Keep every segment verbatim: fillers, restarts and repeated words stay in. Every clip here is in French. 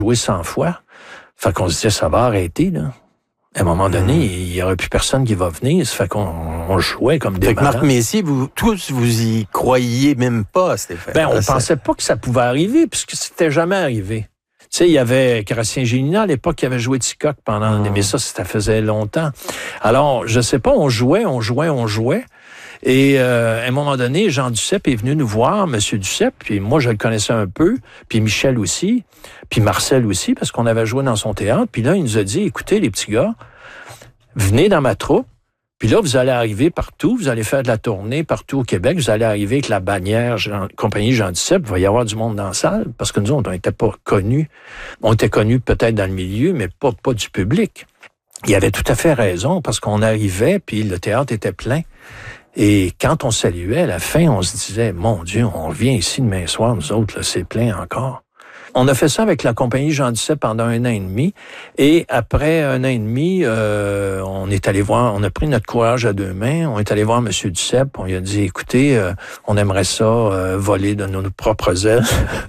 joué cent fois. Fait qu'on se disait, ça va arrêter, là. À un moment donné, mmh. il n'y aurait plus personne qui va venir. Ça fait qu'on on jouait comme des fait que malades. Marc Messier, vous, tous, vous y croyiez même pas, Stéphane. Ben, on ne pensait pas que ça pouvait arriver, puisque c'était jamais arrivé. Tu sais, il y avait Gracien Gélinas, à l'époque, qui avait joué Ticoc pendant... Mmh. Mais ça, ça faisait longtemps. Alors, je sais pas, on jouait, on jouait, on jouait. Et euh, à un moment donné, Jean Duceppe est venu nous voir, Monsieur Duceppe, puis moi, je le connaissais un peu, puis Michel aussi, puis Marcel aussi, parce qu'on avait joué dans son théâtre. Puis là, il nous a dit, écoutez, les petits gars, venez dans ma troupe, puis là, vous allez arriver partout, vous allez faire de la tournée partout au Québec, vous allez arriver avec la bannière Jean, compagnie Jean Duceppe, il va y avoir du monde dans la salle, parce que nous, on n'était pas connus. On était connus peut-être dans le milieu, mais pas, pas du public. Il avait tout à fait raison, parce qu'on arrivait, puis le théâtre était plein. Et quand on saluait, à la fin, on se disait, mon Dieu, on revient ici demain soir, nous autres, là, c'est plein encore. On a fait ça avec la compagnie Jean Duceppe pendant un an et demi. Et après un an et demi, euh, on est allé voir, on a pris notre courage à deux mains. On est allé voir M. Duceppe. On lui a dit, écoutez, euh, on aimerait ça euh, voler de nos, nos propres ailes,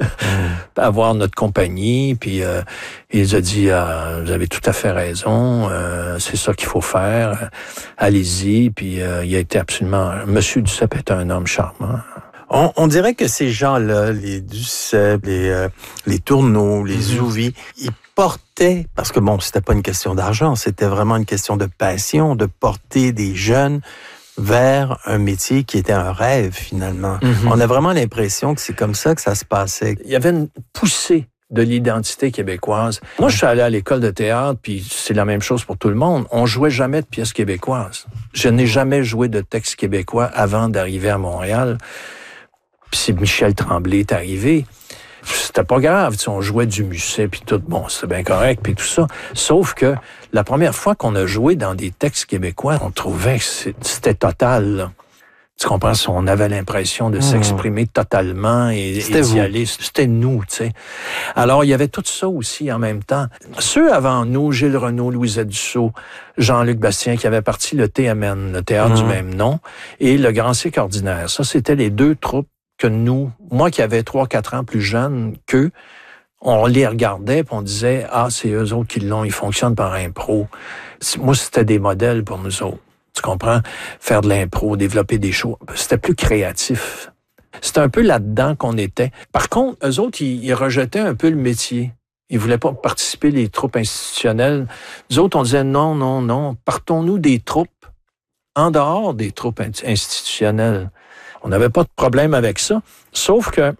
avoir notre compagnie. Puis euh, il nous a dit, ah, vous avez tout à fait raison. Euh, c'est ça qu'il faut faire. Allez-y. Puis euh, il a été absolument... M. Duceppe est un homme charmant. On, on dirait que ces gens-là, les Duceppe, les, euh, les Tourneau, les mm-hmm. Zouvi, ils portaient, parce que bon, c'était pas une question d'argent, c'était vraiment une question de passion, de porter des jeunes vers un métier qui était un rêve, finalement. Mm-hmm. On a vraiment l'impression que c'est comme ça que ça se passait. Il y avait une poussée de l'identité québécoise. Moi, je suis allé à l'école de théâtre, puis c'est la même chose pour tout le monde. On jouait jamais de pièces québécoises. Je n'ai jamais joué de texte québécois avant d'arriver à Montréal. Puis si Michel Tremblay est arrivé, c'était pas grave, tu sais, on jouait du Musset, puis tout, bon, c'était bien correct, puis tout ça. Sauf que la première fois qu'on a joué dans des textes québécois, on trouvait que c'était total, là. Tu comprends? On avait l'impression de mmh. s'exprimer totalement et, et d'y aller. C'était nous, tu sais. Alors, il y avait tout ça aussi en même temps. Ceux avant nous, Gilles Renaud, Louisette Dussault, Jean-Luc Bastien, qui avaient parti le T M N, le théâtre mmh. du même nom, et le Grand Cycle ordinaire. Ça, c'était les deux troupes que nous, moi qui avais trois quatre ans plus jeune qu'eux, on les regardait puis on disait, ah, c'est eux autres qui l'ont, ils fonctionnent par impro. Moi, c'était des modèles pour nous autres. Tu comprends? Faire de l'impro, développer des shows. C'était plus créatif. C'était un peu là-dedans qu'on était. Par contre, eux autres, ils, ils rejetaient un peu le métier. Ils voulaient pas participer les troupes institutionnelles. Nous autres, on disait, non, non, non, partons-nous des troupes en dehors des troupes institutionnelles. On n'avait pas de problème avec ça, sauf que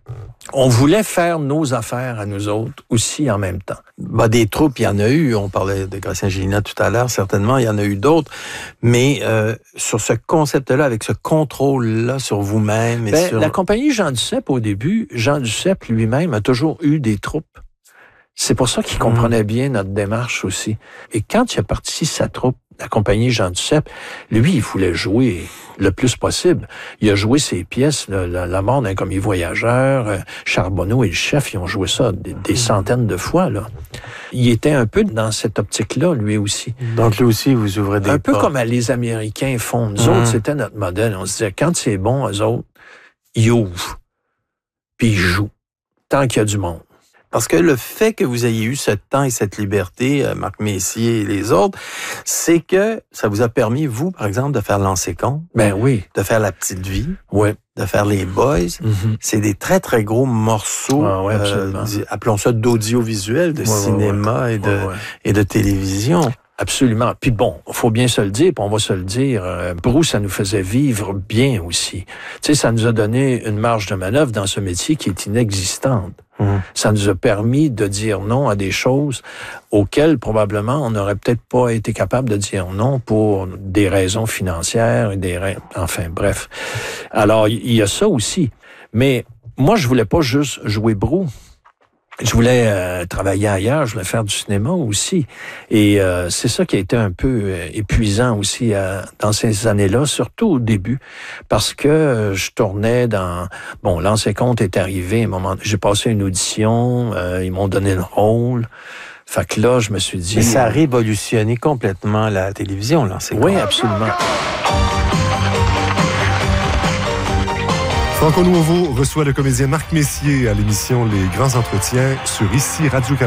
on voulait faire nos affaires à nous autres aussi en même temps. Bah, des troupes, il y en a eu. On parlait de Gracien Gélinas tout à l'heure, certainement, il y en a eu d'autres. Mais euh, sur ce concept-là, avec ce contrôle-là sur vous-même... Et ben, sur... La compagnie Jean Duceppe, au début, Jean Duceppe lui-même a toujours eu des troupes. C'est pour ça qu'il comprenait bien notre démarche aussi. Et quand il a parti sa troupe, la compagnie Jean Duceppe, lui, il voulait jouer le plus possible. Il a joué ses pièces, là, la, la mort d'un commis voyageur, euh, Charbonneau et le chef, ils ont joué ça des, des centaines de fois, là. Il était un peu dans cette optique-là, lui aussi. Donc, lui aussi, vous ouvrez des Un peu portes. comme les Américains font. Nous mmh. autres, c'était notre modèle. On se disait, quand c'est bon, eux autres, ils ouvrent. Puis ils jouent. Tant qu'il y a du monde. Parce que le fait que vous ayez eu ce temps et cette liberté, euh, Marc Messier et les autres, c'est que ça vous a permis, vous, par exemple, de faire Lancer compte. Ben oui. De faire La Petite Vie. Oui. De faire Les Boys. Mm-hmm. C'est des très, très gros morceaux, ah, ouais, absolument. euh, appelons ça d'audiovisuel, de ouais, cinéma ouais, ouais. Et, de, ouais, ouais. et de télévision. Absolument. Puis bon, faut bien se le dire, puis on va se le dire, euh, Bruce, ça nous faisait vivre bien aussi. Tu sais, ça nous a donné une marge de manœuvre dans ce métier qui est inexistante. Mmh. Ça nous a permis de dire non à des choses auxquelles probablement on n'aurait peut-être pas été capable de dire non pour des raisons financières et des ra... enfin bref. Alors il y a ça aussi. Mais moi je voulais pas juste jouer Brou. Je voulais euh, travailler ailleurs, je voulais faire du cinéma aussi. Et euh, c'est ça qui a été un peu euh, épuisant aussi euh, dans ces années-là, surtout au début, parce que euh, je tournais dans... Bon, Lancer compte est arrivé, à un moment, j'ai passé une audition, euh, ils m'ont donné le rôle. Fait que là, je me suis dit... Mais ça a révolutionné complètement la télévision, Lancer compte. Oui, absolument. Franco Nuovo reçoit le comédien Marc Messier à l'émission Les Grands Entretiens sur Ici Radio-Canada.